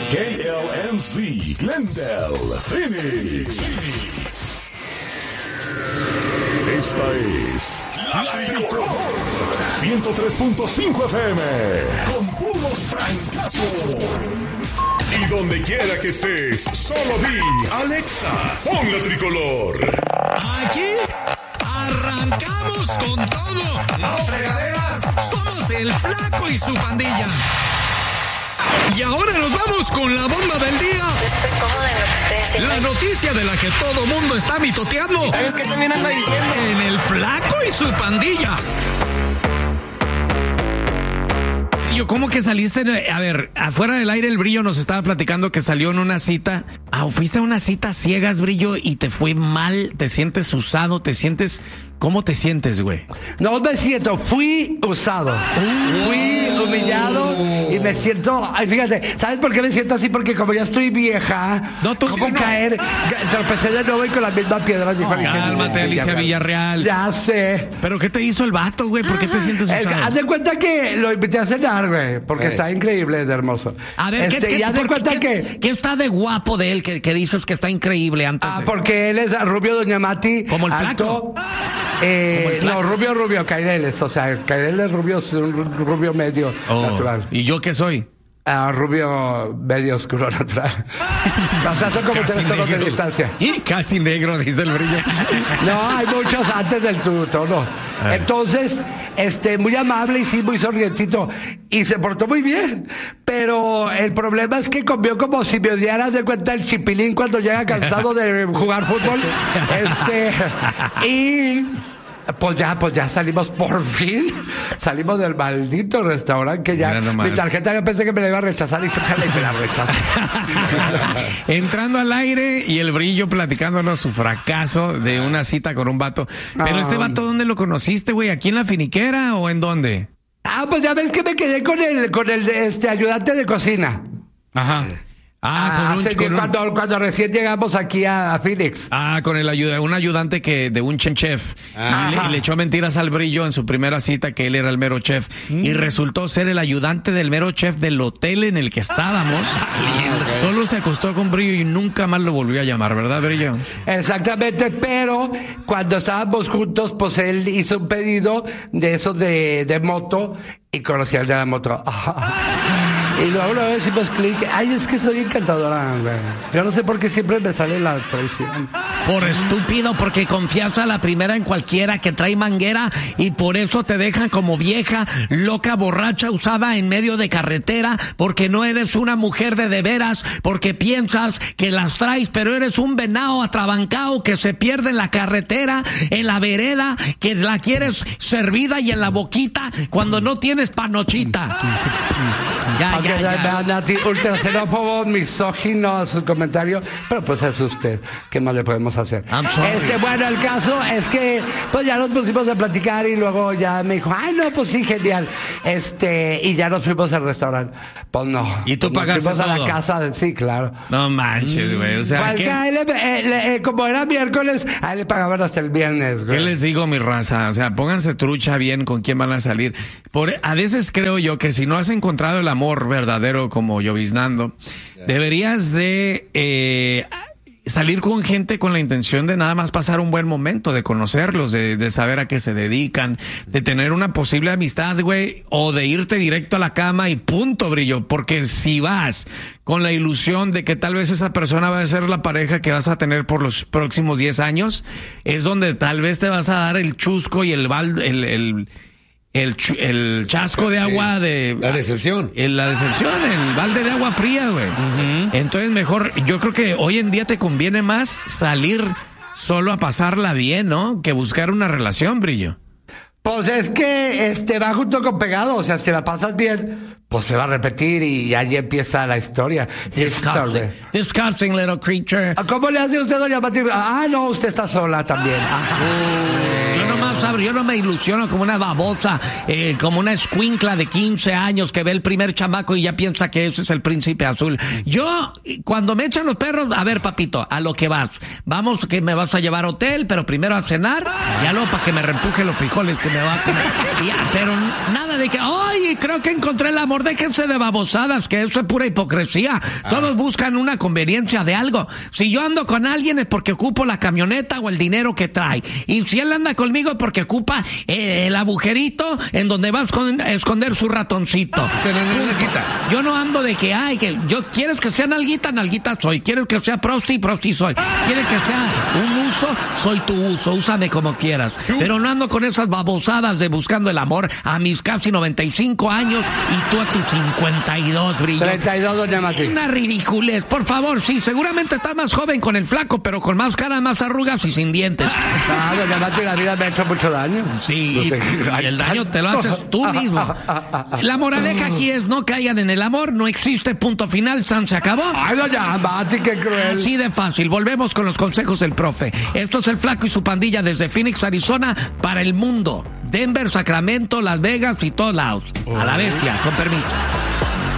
KLNC, Glendale, Phoenix. Esta es La Tricolor 103.5 FM con puros francazos. Y donde quiera que estés, solo di Alexa, pon La Tricolor. Aquí arrancamos con todo. No fregaderas, somos el Flaco y su pandilla. Y ahora nos vamos con la bomba del día. Estoy cómoda en lo que estoy haciendo. La noticia de la que todo mundo está mitoteando. ¿Sabes qué también anda diciendo? En el Flaco y su pandilla. ¿Cómo que saliste? A ver, afuera del aire el Brillo nos estaba platicando que salió en una cita. Fuiste a una cita ciegas, Brillo, y te fue mal, te sientes usado, ¿cómo te sientes, güey? No me siento, fui usado. Fui humillado y me siento... Ay, fíjate, ¿sabes por qué me siento así? Porque como ya estoy vieja, no, ¿cómo caer? Tropecé de nuevo y con la misma piedra. Cálmate, Alicia Villarreal. Ya sé. ¿Pero qué te hizo el vato, güey? ¿Por qué te sientes usado? Haz de cuenta que lo invité a cenar, güey, porque está increíble, es hermoso. A ver, ¿qué está de guapo de él que dices que está increíble antes? Porque él es rubio, doña Mati. Como el Flaco. No, rubio, Caireles. O sea, Caireles rubio es un rubio medio natural. ¿Y yo qué soy? Rubio medio oscuro natural. O sea, son como 3 tonos de distancia. Casi negro, dice el Brillo. No, hay muchos antes del tu tono. Entonces, muy amable y sí, muy sonrientito. Y se portó muy bien. Pero el problema es que comió como si me odiaras de cuenta el chipilín cuando llega cansado de jugar fútbol. Y... Pues ya salimos por fin. Salimos del maldito restaurante que ya mi tarjeta yo pensé que me la iba a rechazar y dije, me la rechazó. Entrando al aire y el Brillo platicándonos su fracaso de una cita con un vato. Pero este vato, ¿dónde lo conociste, güey? ¿Aquí en la Finiquera o en dónde? Pues ya ves que me quedé con el ayudante de cocina. Ajá. Cuando recién llegamos aquí a Phoenix. Con un ayudante de un chef. Y le echó mentiras al Brillo en su primera cita que él era el mero chef. Y resultó ser el ayudante del mero chef del hotel en el que estábamos. Solo se acostó con Brillo y nunca más lo volvió a llamar, ¿verdad, Brillo? Exactamente, pero cuando estábamos juntos, pues él hizo un pedido de esos de moto y conocí al de la moto. Y luego decimos clic. Ay, es que soy encantadora, güey. Yo no sé por qué siempre me sale la traición. Por estúpido, porque confías a la primera en cualquiera que trae manguera y por eso te dejan como vieja, loca, borracha, usada en medio de carretera, porque no eres una mujer de veras, porque piensas que las traes, pero eres un venado atrabancado que se pierde en la carretera, en la vereda, que la quieres servida y en la boquita cuando no tienes panochita. Ya. Ultra xenófobo, misógino su comentario, pero pues es usted. ¿Qué más le podemos hacer? Bueno, el caso es que pues ya nos pusimos a platicar y luego ya me dijo, ay no, pues sí, genial. Y ya nos fuimos al restaurante. Pues no. ¿Y tú pagaste todo? Nos fuimos todo? A la casa, sí, claro. No manches, güey. O sea, pues como era miércoles, a él le pagaban hasta el viernes, güey. ¿Qué les digo, mi raza? O sea, pónganse trucha bien con quién van a salir. A veces creo yo que si no has encontrado el amor verdadero como lloviznando, deberías de salir con gente con la intención de nada más pasar un buen momento, de conocerlos, de saber a qué se dedican, de tener una posible amistad, güey, o de irte directo a la cama y punto, Brillo, porque si vas con la ilusión de que tal vez esa persona va a ser la pareja que vas a tener por los próximos 10 años, es donde tal vez te vas a dar el chusco y el chasco de agua de... La decepción. El balde de agua fría, güey. Entonces mejor, yo creo que hoy en día te conviene más salir solo a pasarla bien, ¿no? Que buscar una relación, Brillo. Pues es que va junto con pegado, o sea, si la pasas bien, pues se va a repetir y ahí empieza la historia. Disgusting little creature. ¿Cómo le hace usted, doña Pati? No, usted está sola también. Yo no me ilusiono como una babosa, como una escuincla de 15 años que ve el primer chamaco y ya piensa que ese es el príncipe azul. Yo, cuando me echan los perros, a ver, papito, a lo que vas. Vamos, que me vas a llevar a hotel, pero primero a cenar, ya luego para que me reempuje los frijoles que me va a comer. Pero nada de que, ay, creo que encontré el amor, déjense de babosadas, que eso es pura hipocresía. Todos buscan una conveniencia de algo. Si yo ando con alguien es porque ocupo la camioneta o el dinero que trae. Y si él anda conmigo es porque ocupa el agujerito en donde va a esconder su ratoncito. Se le quita. Yo no ando de que, ay, que yo quieres que sea nalguita, nalguita soy. Quieres que sea prosti, prosti soy. Quieres que sea un uso, soy tu uso. Úsame como quieras. Pero no ando con esas babosadas de buscando el amor a mis casi 95 años y tú a tus 52, brillo. 32, doña Mati. Una ridiculez. Por favor, sí, seguramente estás más joven con el flaco, pero con más cara, más arrugas y sin dientes. No, doña Mati, la vida me ha hecho mucho daño. Sí, y el daño te lo haces tú mismo. La moraleja aquí es no caigan en el amor, no existe punto final, San se acabó. Ay, doña Mati, qué cruel. Así de fácil, volvemos con los consejos del profe. Esto es el Flaco y su pandilla desde Phoenix, Arizona, para el mundo. Denver, Sacramento, Las Vegas y todos lados. A la bestia, con permiso.